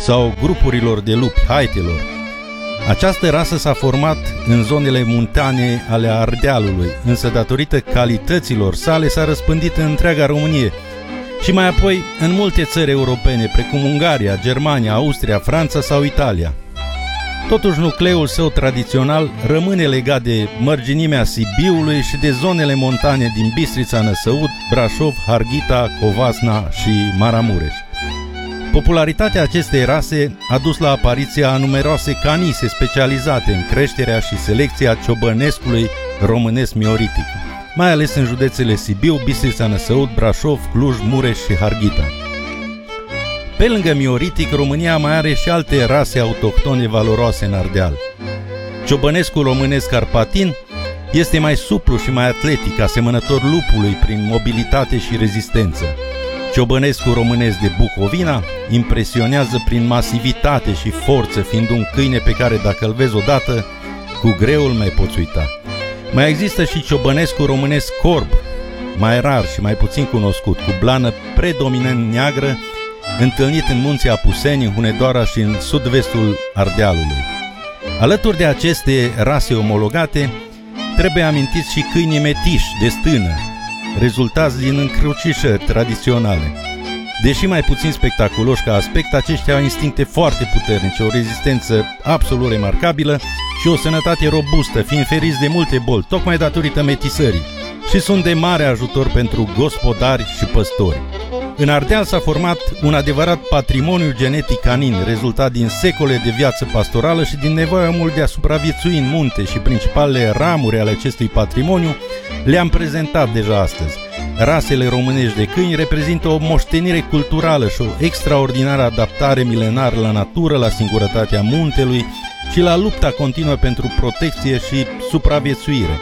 sau grupurilor de lupi, haitelor. Această rasă s-a format în zonele montane ale Ardealului, însă datorită calităților sale s-a răspândit în întreaga Românie și mai apoi în multe țări europene, precum Ungaria, Germania, Austria, Franța sau Italia. Totuși, nucleul său tradițional rămâne legat de mărginimea Sibiului și de zonele montane din Bistrița, Năsăud, Brașov, Harghita, Covasna și Maramureș. Popularitatea acestei rase a dus la apariția a numeroase canise specializate în creșterea și selecția ciobănescului românesc mioritic, mai ales în județele Sibiu, Bistrița, Năsăud, Brașov, Cluj, Mureș și Harghita. Pe lângă mioritic, România mai are și alte rase autohtone valoroase în Ardeal. Ciobănescul românesc carpatin este mai suplu și mai atletic, asemănător lupului prin mobilitate și rezistență. Ciobănescul românesc de Bucovina impresionează prin masivitate și forță, fiind un câine pe care, dacă îl vezi odată, cu greu îl mai poți uita. Mai există și ciobănescul românesc corb, mai rar și mai puțin cunoscut, cu blană predominant neagră, întâlnit în munții Apuseni, în Hunedoara și în sud-vestul Ardealului. Alături de aceste rase omologate, trebuie amintiți și câinii metiși de stână, rezultați din încrucișări tradiționale. Deși mai puțin spectaculoși ca aspect, aceștia au instincte foarte puternice, o rezistență absolut remarcabilă și o sănătate robustă, fiind feriți de multe boli, tocmai datorită metisării, și sunt de mare ajutor pentru gospodari și păstori. În Ardeal s-a format un adevărat patrimoniu genetic canin, rezultat din secole de viață pastorală și din nevoia omului de a supraviețui în munte, și principalele ramuri ale acestui patrimoniu le-am prezentat deja astăzi. Rasele românești de câini reprezintă o moștenire culturală și o extraordinară adaptare milenară la natură, la singurătatea muntelui și la lupta continuă pentru protecție și supraviețuire.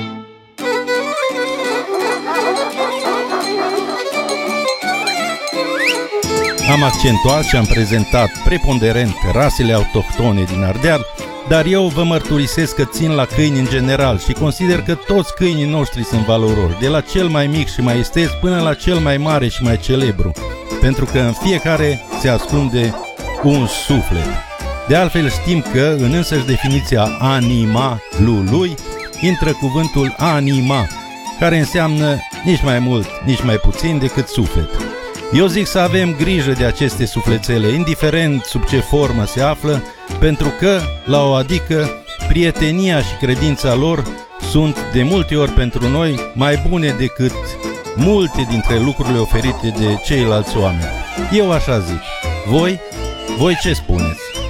Am accentuat și am prezentat preponderent rasele autohtone din Ardeal, dar eu vă mărturisesc că țin la câini în general și consider că toți câinii noștri sunt valoroși, de la cel mai mic și mai isteț până la cel mai mare și mai celebru, pentru că în fiecare se ascunde un suflet. De altfel știm că în însăși definiția animalului intră cuvântul anima, care înseamnă nici mai mult, nici mai puțin decât suflet. Eu zic să avem grijă de aceste sufletele, indiferent sub ce formă se află, pentru că, la o adică, prietenia și credința lor sunt de multe ori pentru noi mai bune decât multe dintre lucrurile oferite de ceilalți oameni. Eu așa zic. Voi ce spuneți?